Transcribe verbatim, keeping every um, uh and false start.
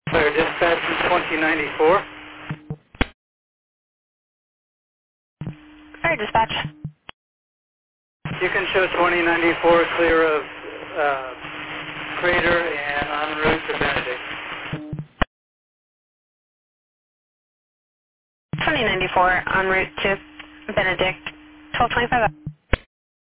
Clear dispatch from twenty ninety-four. Clear dispatch. You can show twenty ninety-four clear of uh, Crater and en route to Benedict. twenty ninety-four en route to Benedict, twelve twenty-five.